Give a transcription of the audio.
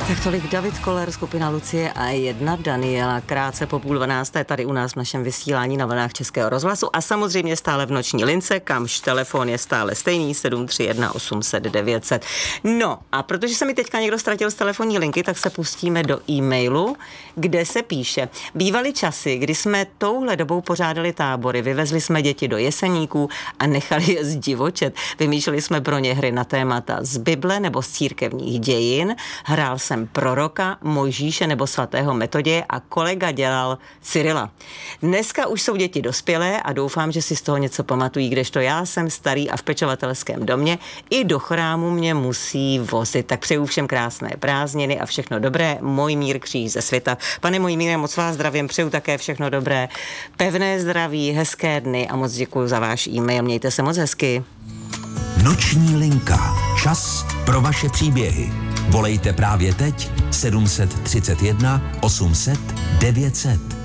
Tak tolik David Koller, skupina Lucie a jedna Daniela, krátce po 11:30 tady u nás v našem vysílání na vlnách Českého rozhlasu a samozřejmě stále v noční lince, kamž telefon je stále stejný 731 800 900. No a protože se mi teďka někdo ztratil z telefonní linky, tak se pustíme do e-mailu, kde se píše: bývaly časy, kdy jsme touhle dobou pořádali tábory, vyvezli jsme děti do Jeseníků a nechali je zdivočet. Vymýšleli jsme pro ně hry na témata z Bible nebo z církevních dějin, hrál jsem proroka, Mojžíše nebo svatého Metoděje a kolega dělal Cyrila. Dneska už jsou děti dospělé a doufám, že si z toho něco pamatují, kdežto já jsem starý a v pečovatelském domě, i do chrámu mě musí vozit. Tak přeju všem krásné prázdniny a všechno dobré. Mojmír Kříž ze Světa. Pane Mojmíre, moc vás zdravím, přeju také všechno dobré, pevné zdraví, hezké dny a moc děkuji za váš e-mail. Mějte se moc hezky. Noční linka. Čas pro vaše příběhy. Volejte právě teď 731 800 900.